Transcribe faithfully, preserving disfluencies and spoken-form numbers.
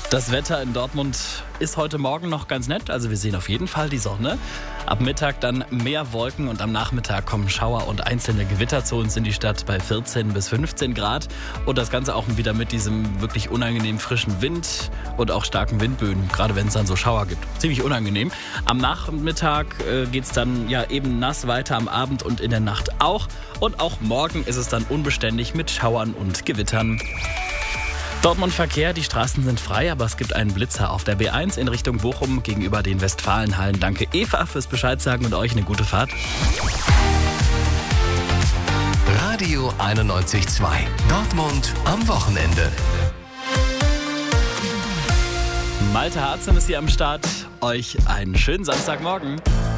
Das Wetter in Dortmund ist heute Morgen noch ganz nett. Also wir sehen auf jeden Fall die Sonne. Ab Mittag dann mehr Wolken und am Nachmittag kommen Schauer und einzelne Gewitter zu uns in die Stadt bei vierzehn bis fünfzehn Grad. Und das Ganze auch wieder mit diesem wirklich unangenehm frischen Wind und auch starken Windböen, gerade wenn es dann so Schauer gibt. Ziemlich unangenehm. Am Nachmittag äh, geht es dann ja eben nass weiter, am Abend und in der Nacht auch. Und auch morgen ist es dann unbeständig mit Schauern und Gewittern. Dortmund Verkehr, die Straßen sind frei, aber es gibt einen Blitzer auf der B eins in Richtung Bochum gegenüber den Westfalenhallen. Danke Eva fürs Bescheid sagen und euch eine gute Fahrt. Radio einundneunzig Komma zwei. Dortmund am Wochenende. Malte Harzem ist hier am Start. Euch einen schönen Samstagmorgen.